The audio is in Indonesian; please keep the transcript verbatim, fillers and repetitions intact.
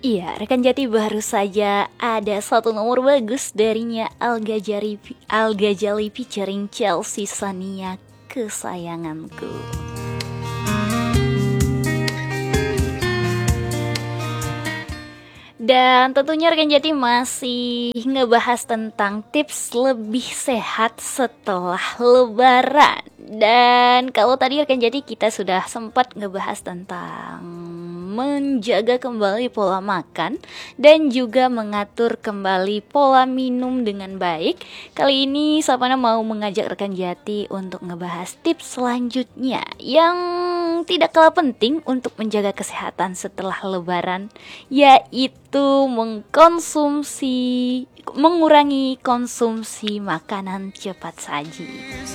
Iya, rekan Jati, baru saja ada satu nomor bagus darinya Al Ghazali, Al Ghazali featuring Chelsea Sania, kesayanganku. Dan tentunya rekan Jati masih ngebahas tentang tips lebih sehat setelah lebaran. Dan kalau tadi rekan Jati kita sudah sempat ngebahas tentang menjaga kembali pola makan dan juga mengatur kembali pola minum dengan baik. Kali ini Sapana mau mengajak rekan Jati untuk ngebahas tips selanjutnya yang tidak kalah penting untuk menjaga kesehatan setelah lebaran, yaitu mengkonsumsi mengurangi konsumsi makanan cepat saji.